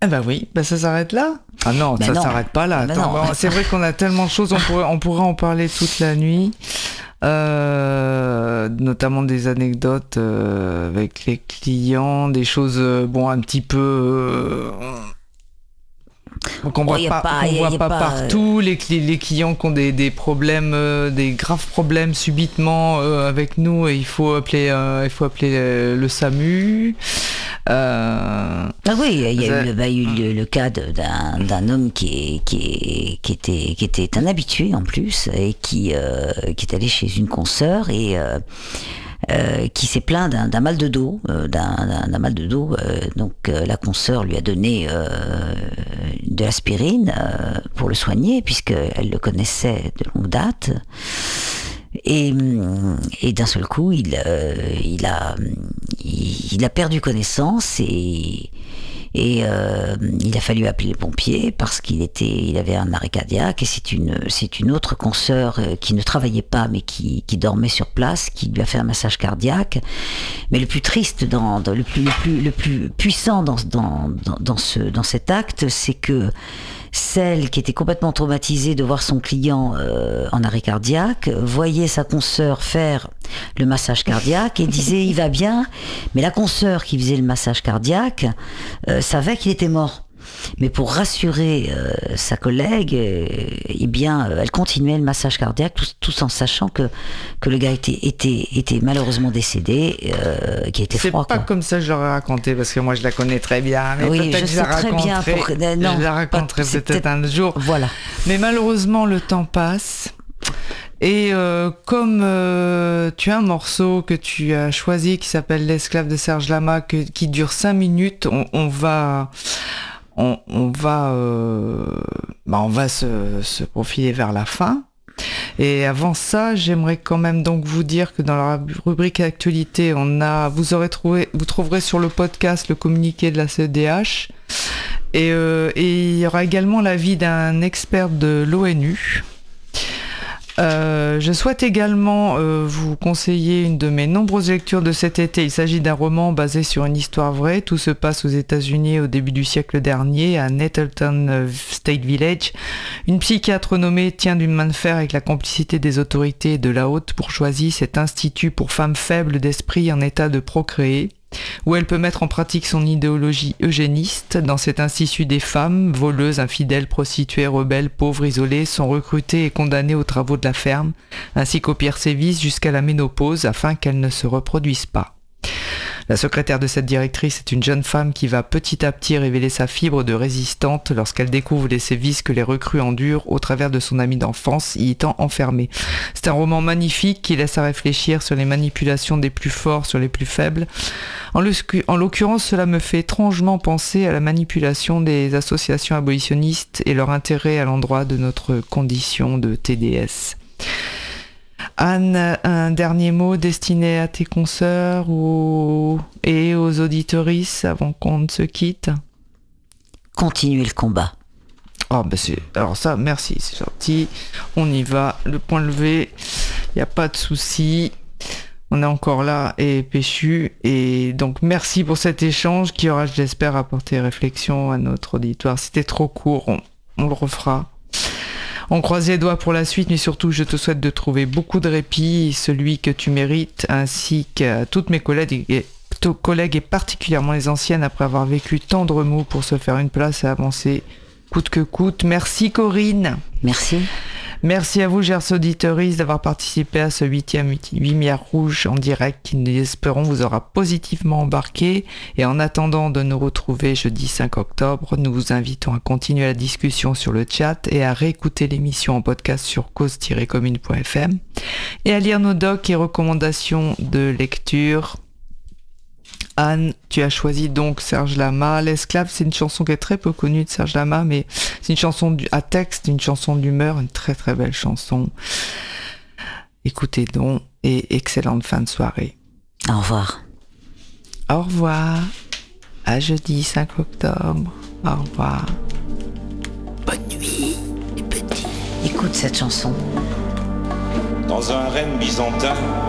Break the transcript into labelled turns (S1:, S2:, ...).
S1: Ah bah oui, bah ça s'arrête là. Ah non, ça s'arrête pas là. Attends, bon, c'est vrai qu'on a tellement de choses, on pourrait en parler toute la nuit. Notamment des anecdotes avec les clients, des choses un petit peu qu'on voit pas partout, les clients qui ont des problèmes, des graves problèmes subitement avec nous, et il faut appeler le SAMU.
S2: Ah oui, il y a eu le cas d'un homme qui était un habitué en plus, et qui est allé chez une consoeur et qui s'est plaint d'un mal de dos, donc la consoeur lui a donné de l'aspirine pour le soigner, puisqu'elle le connaissait de longue date. Et d'un seul coup, il a perdu connaissance, et il a fallu appeler les pompiers parce qu'il avait un arrêt cardiaque, et c'est une autre consoeur qui ne travaillait pas mais qui dormait sur place qui lui a fait un massage cardiaque. Mais le plus triste, le plus puissant dans cet acte, c'est que celle qui était complètement traumatisée de voir son client en arrêt cardiaque voyait sa consoeur faire le massage cardiaque et disait il va bien, mais la consoeur qui faisait le massage cardiaque savait qu'il était mort. Mais pour rassurer sa collègue, elle continuait le massage cardiaque, tout en sachant que le gars était malheureusement décédé, qui était froid.
S1: C'est pas comme ça que je l'aurais raconté, parce que moi je la connais très bien. Mais
S2: oui,
S1: peut-être
S2: je sais très bien.
S1: Je la raconterai peut-être un jour.
S2: Voilà.
S1: Mais malheureusement, le temps passe. Et comme tu as un morceau que tu as choisi qui s'appelle L'esclave de Serge Lama, qui dure 5 minutes, on va se profiler vers la fin. Et avant ça, j'aimerais quand même donc vous dire que dans la rubrique actualité, vous trouverez sur le podcast le communiqué de la CEDH, et il y aura également l'avis d'un expert de l'ONU. Je souhaite également vous conseiller une de mes nombreuses lectures de cet été. Il s'agit d'un roman basé sur une histoire vraie. Tout se passe aux États-Unis au début du siècle dernier, à Nettleton State Village. Une psychiatre nommée tient d'une main de fer, avec la complicité des autorités et de la haute bourgeoisie, cet institut pour femmes faibles d'esprit en état de procréer, où elle peut mettre en pratique son idéologie eugéniste. Dans cet institut, des femmes, voleuses, infidèles, prostituées, rebelles, pauvres, isolées, sont recrutées et condamnées aux travaux de la ferme, ainsi qu'aux pires sévices jusqu'à la ménopause, afin qu'elles ne se reproduisent pas. La secrétaire de cette directrice est une jeune femme qui va petit à petit révéler sa fibre de résistante lorsqu'elle découvre les sévices que les recrues endurent au travers de son amie d'enfance y étant enfermée. C'est un roman magnifique qui laisse à réfléchir sur les manipulations des plus forts sur les plus faibles. En l'occurrence, cela me fait étrangement penser à la manipulation des associations abolitionnistes et leur intérêt à l'endroit de notre condition de TDS. Anne, un dernier mot destiné à tes consoeurs et aux auditorices avant qu'on ne se quitte?
S2: Continuez le combat.
S1: Alors ça, merci, c'est gentil. On y va, le point levé, il n'y a pas de souci. On est encore là et péchu. Et donc merci pour cet échange qui aura, je l'espère, apporté réflexion à notre auditoire. C'était trop court, on le refera. On croise les doigts pour la suite, mais surtout je te souhaite de trouver beaucoup de répit, celui que tu mérites, ainsi qu'à toutes mes collègues et particulièrement les anciennes, après avoir vécu tant de remous pour se faire une place et avancer coûte que coûte. Merci Corinne.
S2: Merci.
S1: Merci à vous, chers auditeurs, d'avoir participé à ce 8e Lumière Rouge en direct qui, nous espérons, vous aura positivement embarqué. Et en attendant de nous retrouver jeudi 5 octobre, nous vous invitons à continuer la discussion sur le chat et à réécouter l'émission en podcast sur cause-commune.fm et à lire nos docs et recommandations de lecture. Anne, tu as choisi donc Serge Lama. L'esclave, c'est une chanson qui est très peu connue de Serge Lama, mais c'est une chanson à texte, une chanson d'humeur, une très très belle chanson. Écoutez donc et excellente fin de soirée.
S2: Au revoir.
S1: Au revoir. À jeudi 5 octobre. Au revoir.
S2: Bonne nuit, les petits. Écoute cette chanson.
S3: Dans un règne byzantin,